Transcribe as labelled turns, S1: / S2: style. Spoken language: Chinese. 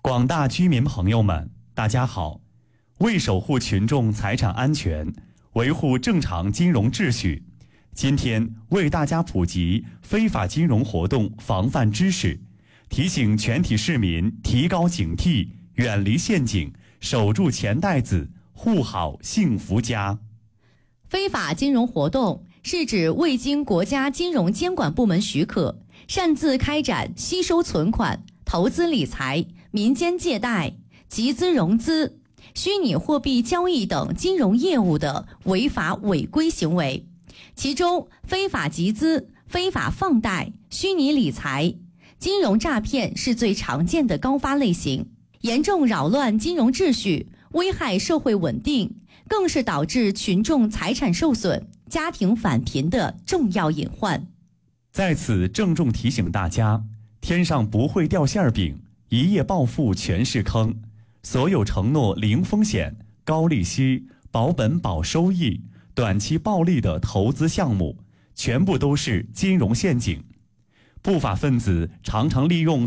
S1: 广大居民朋友们，大家好！为守护群众财产安全，维护正常金融秩序，今天为大家普及非法金融活动防范知识，提醒全体市民提高警惕，远离陷阱，守住钱袋子，护好幸福家。
S2: 非法金融活动是指未经国家金融监管部门许可，擅自开展吸收存款、投资理财、民间借贷、集资融资、虚拟货币交易等金融业务的违法违规行为。其中，非法集资、非法放贷、虚拟理财、金融诈骗是最常见的高发类型，严重扰乱金融秩序，危害社会稳定，更是导致群众财产受损、家庭返贫的重要隐患。
S1: 在此郑重提醒大家，天上不会掉馅饼，一夜暴富全是坑。所有承诺零风险、高利息、保本保收益、短期暴利的投资项目，全部都是金融陷阱。不法分子常常利用